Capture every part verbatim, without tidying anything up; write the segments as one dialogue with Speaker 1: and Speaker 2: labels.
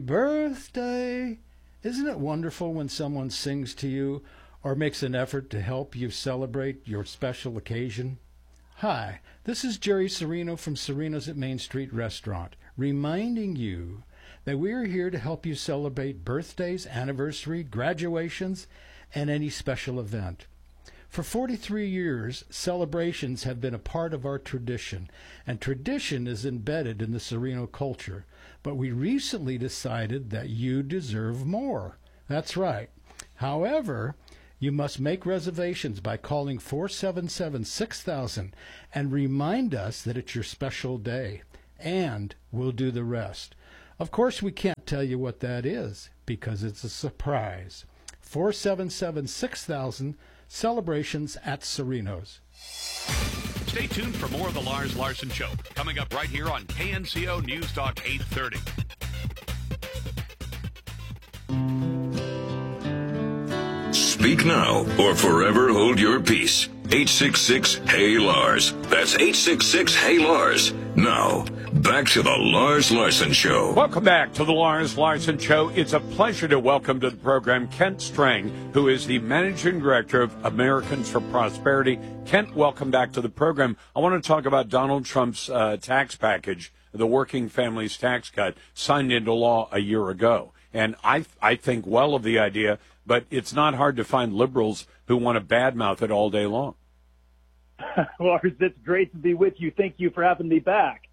Speaker 1: birthday. Isn't it wonderful when someone sings to you or makes an effort to help you celebrate your special occasion? Hi, this is Jerry Serino from Serino's at Main Street Restaurant, reminding you that we are here to help you celebrate birthdays, anniversary, graduations, and any special event. For forty-three years, celebrations have been a part of our tradition, and tradition is embedded in the Serino culture. But we recently decided that you deserve more. That's right. However, you must make reservations by calling four seven seven, six thousand and remind us that it's your special day, and we'll do the rest. Of course, we can't tell you what that is because it's a surprise. four seven seven, six thousand, celebrations at Serino's.
Speaker 2: Stay tuned for more of the Lars Larson Show, coming up right here on K N C O News Talk eight thirty.
Speaker 3: Speak now or forever hold your peace. eight six six, H E Y, Lars. That's eight six six, H E Y, Lars. Now, back to the Lars Larson Show.
Speaker 4: Welcome back to the Lars Larson Show. It's a pleasure to welcome to the program Kent Strang, who is the Managing Director of Americans for Prosperity. Kent, welcome back to the program. I want to talk about Donald Trump's uh, tax package, the Working Families Tax Cut, signed into law a year ago. And I, I think well of the idea, but it's not hard to find liberals who want to badmouth it all day long.
Speaker 5: Lars, it's great to be with you. Thank you for having me back.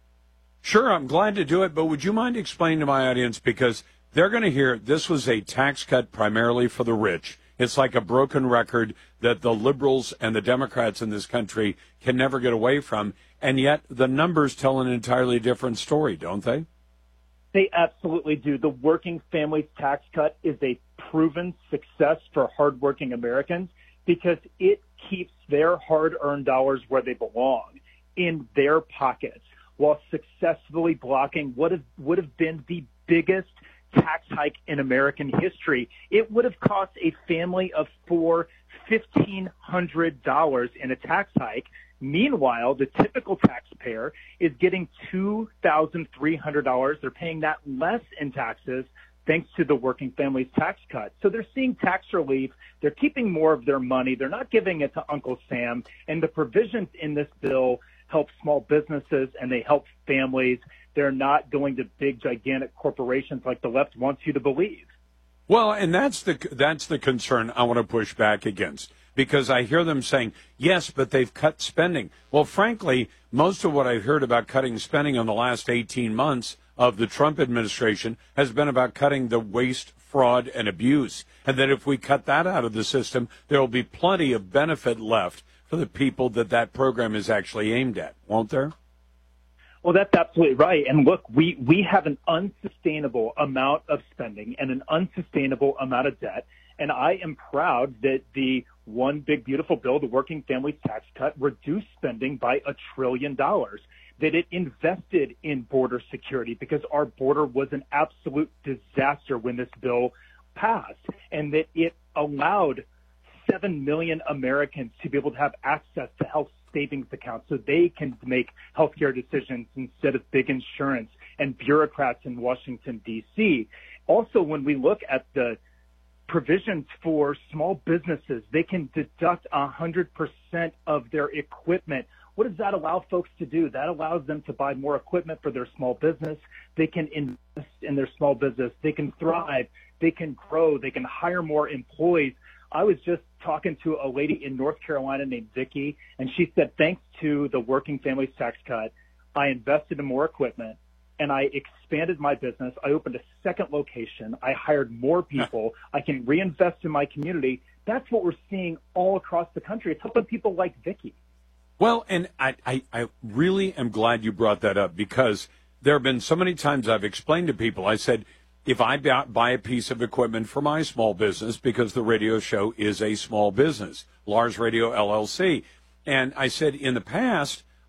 Speaker 4: Sure, I'm glad to do it, but would you mind explaining to my audience, because they're going to hear this was a tax cut primarily for the rich. It's like a broken record that the liberals and the Democrats in this country can never get away from, and yet the numbers tell an entirely different story, don't they?
Speaker 5: They absolutely do. The Working Families Tax Cut is a proven success for hardworking Americans because it keeps their hard-earned dollars where they belong, in their pockets, while successfully blocking what have, would have been the biggest tax hike in American history. It would have cost a family of four fifteen hundred dollars in a tax hike. Meanwhile, the typical taxpayer is getting two thousand three hundred dollars. They're paying that less in taxes thanks to the Working Families Tax Cut. So they're seeing tax relief. They're keeping more of their money. They're not giving it to Uncle Sam. And the provisions in this bill help small businesses and they help families. They're not going to big, gigantic corporations like the left wants you to believe.
Speaker 4: Well, and that's the that's the concern I want to push back against, because I hear them saying, yes, but they've cut spending. Well, frankly, most of what I've heard about cutting spending in the last eighteen months of the Trump administration has been about cutting the waste, fraud, and abuse. And that if we cut that out of the system, there will be plenty of benefit left for the people that that program is actually aimed at, won't there?
Speaker 5: Well, that's absolutely right. And look, we, we have an unsustainable amount of spending and an unsustainable amount of debt. And I am proud that the one big, beautiful bill, the Working Families Tax Cut, reduced spending by a trillion dollars, that it invested in border security because our border was an absolute disaster when this bill passed, and that it allowed seven million Americans to be able to have access to health savings accounts so they can make healthcare decisions instead of big insurance and bureaucrats in Washington, D C. Also, when we look at the provisions for small businesses, they can deduct one hundred percent of their equipment. What does that allow folks to do? That allows them to buy more equipment for their small business. They can invest in their small business. They can thrive. They can grow. They can hire more employees. I was just talking to a lady in North Carolina named Vicky, and she said, thanks to the Working Families Tax Cut, I invested in more equipment, and I expanded my business. I opened a second location. I hired more people. I can reinvest in my community. That's what we're seeing all across the country. It's helping people like Vicky.
Speaker 4: Well, and I, I, I really am glad you brought that up, because there have been so many times I've explained to people, I said, if I buy a piece of equipment for my small business, because the radio show is a small business, Lars Radio L L C, and I said in the past,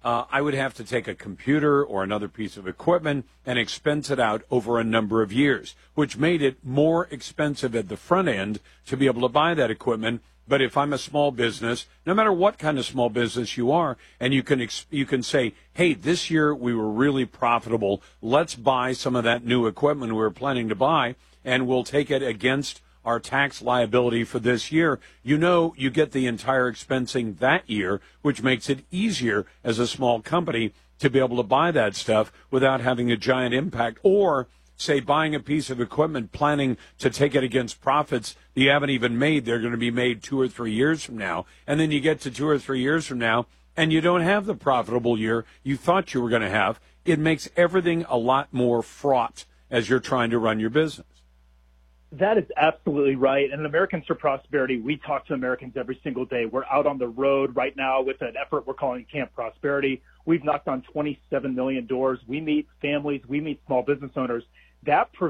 Speaker 4: uh, I would have to take a computer or another piece of equipment and expense it out over a number of years, which made it more expensive at the front end to be able to buy that equipment. But if I'm a small business, no matter what kind of small business you are, and you can ex- you can say, hey, this year we were really profitable. Let's buy some of that new equipment we were planning to buy, and we'll take it against our tax liability for this year. You know, you get the entire expensing that year, which makes it easier as a small company to be able to buy that stuff without having a giant impact. Or, say, buying a piece of equipment, planning to take it against profits that you haven't even made. They're going to be made two or three years from now. And then you get to two or three years from now, and you don't have the profitable year you thought you were going to have. It makes everything a lot more fraught as you're trying to run your business.
Speaker 5: That is absolutely right. And in Americans for Prosperity, we talk to Americans every single day. We're out on the road right now with an effort we're calling Camp Prosperity. We've knocked on twenty-seven million doors. We meet families. We meet small business owners. That